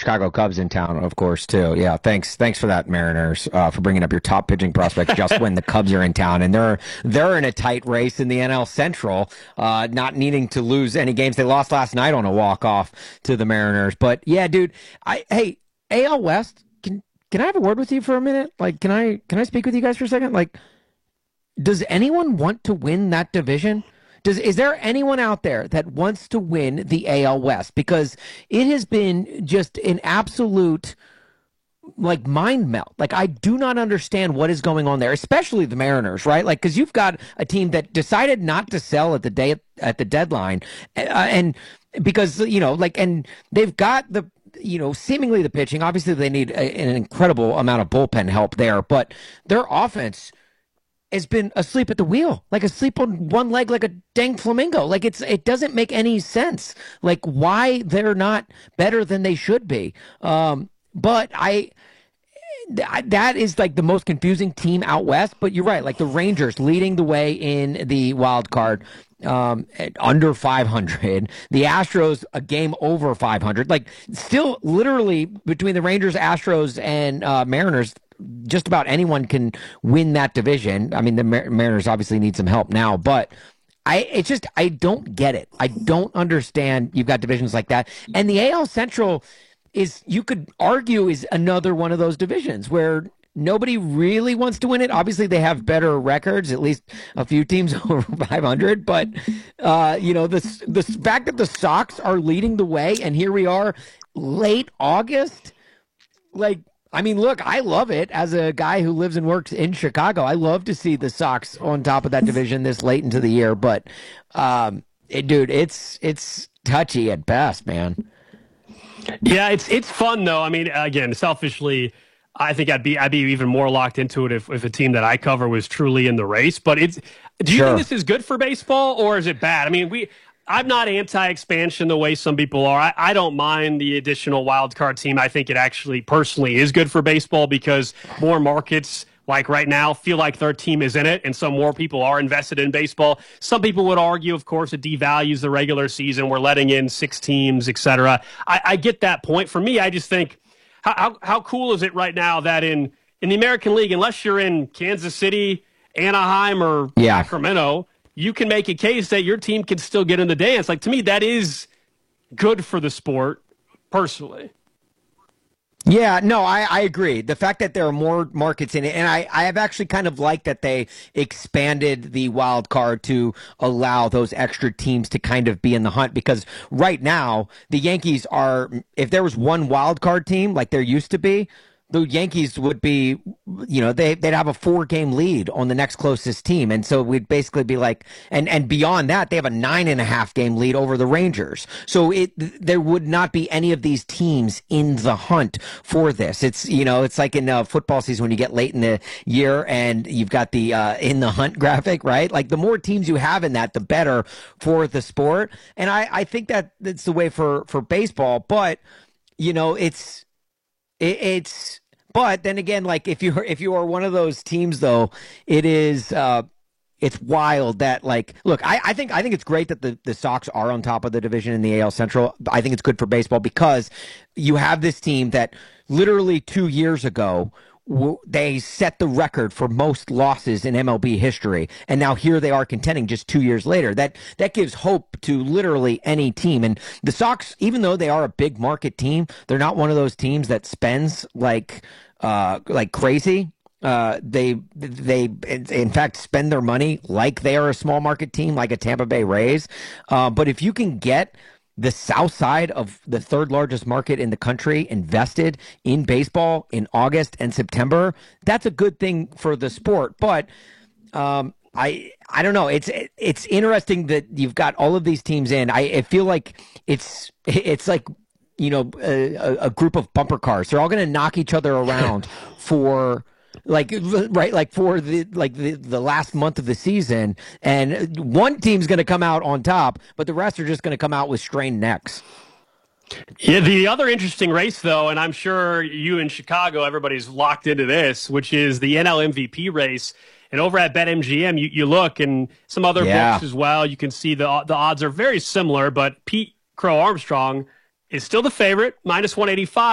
Chicago Cubs in town, of course, too. Yeah, thanks for that, Mariners, for bringing up your top pitching prospect just when the Cubs are in town, and they're in a tight race in the NL Central, not needing to lose any games. They lost last night on a walk off to the Mariners, but yeah, dude, hey, AL West, can I have a word with you for a minute? Like, can I speak with you guys for a second? Like, does anyone want to win that division? Is there anyone out there that wants to win the AL West? Because it has been just an absolute like mind melt. Like, I do not understand what is going on there, especially the Mariners, right? Like, because you've got a team that decided not to sell at the deadline, and because and they've got the seemingly the pitching. Obviously, they need an incredible amount of bullpen help there, but their offense has been asleep at the wheel, like asleep on one leg, like a dang flamingo. Like it doesn't make any sense, like why they're not better than they should be. But that is like the most confusing team out west. But you're right, like the Rangers leading the way in the wild card, at under 500. The Astros a game over 500. Like still, literally between the Rangers, Astros, and Mariners, just about anyone can win that division. I mean, the Mariners obviously need some help now, but I don't get it. I don't understand. You've got divisions like that, and the AL Central you could argue is another one of those divisions where nobody really wants to win it. Obviously, they have better records, at least a few teams over 500. But the fact that the Sox are leading the way, and here we are, late August, like. I mean, look, I love it as a guy who lives and works in Chicago. I love to see the Sox on top of that division this late into the year. But, dude, it's touchy at best, man. Yeah, it's fun though. I mean, again, selfishly, I think I'd be even more locked into it if a team that I cover was truly in the race. But do you think this is good for baseball or is it bad? I mean, I'm not anti-expansion the way some people are. I don't mind the additional wild card team. I think it actually personally is good for baseball because more markets, like right now, feel like their team is in it, and so more people are invested in baseball. Some people would argue, of course, it devalues the regular season. We're letting in 6 teams, et cetera. I get that point. For me, I just think, how cool is it right now that in the American League, unless you're in Kansas City, Anaheim, or Sacramento, you can make a case that your team can still get in the dance. Like, to me, that is good for the sport, personally. Yeah, no, I agree. The fact that there are more markets in it, and I have actually kind of liked that they expanded the wild card to allow those extra teams to kind of be in the hunt, because right now the Yankees are, if there was one wild card team like there used to be, the Yankees would be, they'd have a 4-game lead on the next closest team. And so we'd basically be like, and beyond that, they have a 9.5-game lead over the Rangers. So there would not be any of these teams in the hunt for this. It's, it's like in football season when you get late in the year and you've got the in the hunt graphic, right? Like the more teams you have in that, the better for the sport. And I think that it's the way for baseball, but but then again, like if you are one of those teams, though, it is it's wild that, like, look, I think it's great that the Sox are on top of the division in the AL Central. I think it's good for baseball because you have this team that literally 2 years ago they set the record for most losses in MLB history, and now here they are contending just 2 years later. That gives hope to literally any team. And the Sox, even though they are a big market team, they're not one of those teams that spends like crazy. They in fact spend their money like they are a small market team, like a Tampa Bay Rays. But if you can get the south side of the third largest market in the country invested in baseball in August and September, that's a good thing for the sport. But I don't know. It's interesting that you've got all of these teams in. I feel like it's like, a group of bumper cars. They're all going to knock each other around for for the last month of the season, and one team's going to come out on top, but the rest are just going to come out with strained necks. Yeah, the other interesting race, though, and I'm sure you in Chicago, everybody's locked into this, which is the NL MVP race. And over at BetMGM, you look, and some other books as well, you can see the odds are very similar, but Pete Crow Armstrong is still the favorite, minus 185.